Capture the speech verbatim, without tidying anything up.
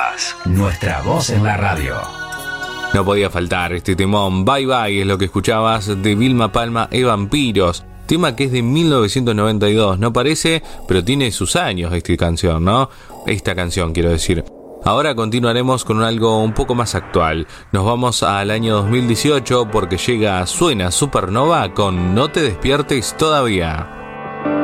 escuchás. Nuestra voz en la radio. No podía faltar este temón. Bye Bye es lo que escuchabas de Vilma Palma e Vampiros. Tema que es de mil novecientos noventa y dos, no parece, pero tiene sus años esta canción, ¿no? Esta canción, quiero decir. Ahora continuaremos con algo un poco más actual. Nos vamos al año dos mil dieciocho porque llega Suena Supernova con No te despiertes todavía.